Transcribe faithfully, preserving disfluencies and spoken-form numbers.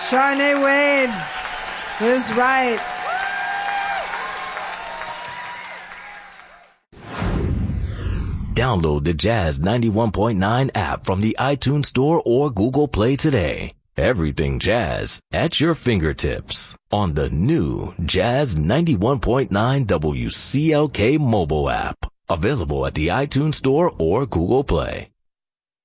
Charnay Wade was right. Download the Jazz ninety-one point nine app from the iTunes Store or Google Play today. Everything Jazz at your fingertips on the new Jazz ninety-one point nine W C L K mobile app. Available at the iTunes Store or Google Play.